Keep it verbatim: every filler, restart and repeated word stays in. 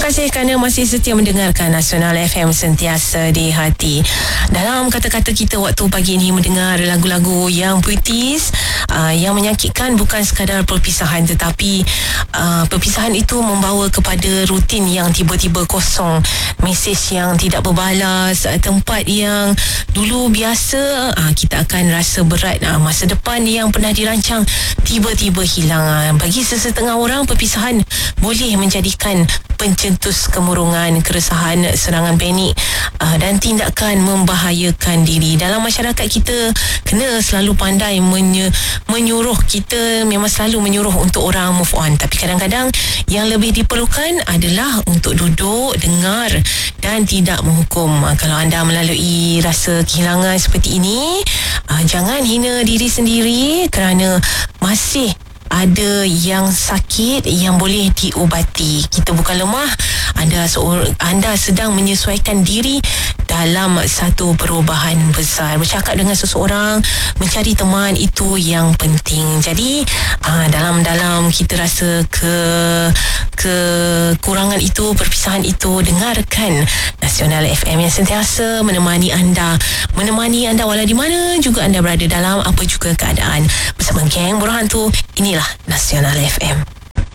kasih kerana masih setia mendengarkan Nasional F M, sentiasa di hati. Dalam kata-kata kita waktu pagi ini mendengar lagu-lagu yang puitis, uh, yang menyakitkan bukan sekadar perpisahan, tetapi uh, perpisahan itu membawa kepada rutin yang tiba-tiba kosong, mesej yang tidak berbalas, uh, tempat yang dulu biasa uh, kita akan rasa berat, uh, masa depan yang pernah dirancang tiba-tiba hilang. Uh, bagi sesetengah orang, perpisahan boleh menjadikan pencetus kemurungan, keresahan, serangan panik uh, dan tindakan membahayakan diri. Dalam masyarakat kita kena selalu pandai menye, menyuruh kita memang selalu menyuruh untuk orang move on, tapi kadang-kadang yang lebih diperlukan adalah untuk duduk, dengar dan tidak menghukum. Uh, kalau anda melalui rasa kehilangan seperti ini, uh, jangan hina diri sendiri kerana masih ada yang sakit yang boleh diubati. Kita bukan lemah. Anda seorang, anda sedang menyesuaikan diri dalam satu perubahan besar. Bercakap dengan seseorang, mencari teman, itu yang penting. Jadi aa, dalam-dalam kita rasa ke kekurangan itu, perpisahan itu, dengarkan Nasional F M yang sentiasa menemani anda, menemani anda walau di mana juga anda berada, dalam apa juga keadaan. Bersama geng Borak Hantu, inilah Nasional F M.